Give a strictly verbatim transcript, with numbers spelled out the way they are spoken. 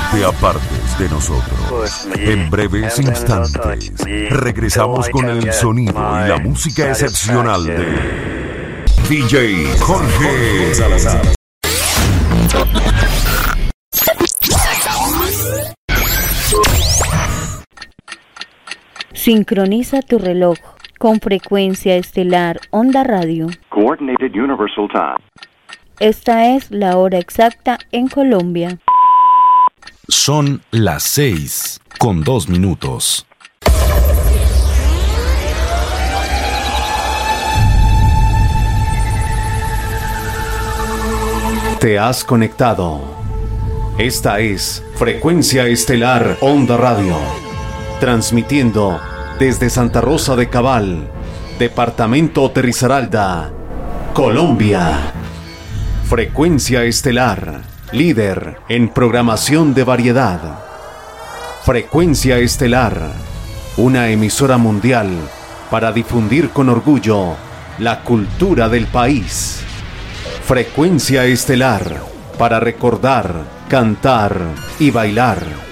te apartes de nosotros. En breves instantes, regresamos con el sonido y la música excepcional de D J Jorge Salazar. Sincroniza tu reloj con frecuencia estelar Onda Radio. Coordinated Universal Time. Esta es la hora exacta en Colombia. Son las seis con dos minutos. Te has conectado. Esta es Frecuencia Estelar Onda Radio, transmitiendo desde Santa Rosa de Cabal, departamento de Risaralda, Colombia. Frecuencia Estelar, líder en programación de variedad. Frecuencia Estelar, una emisora mundial para difundir con orgullo la cultura del país. Frecuencia Estelar, para recordar, cantar y bailar.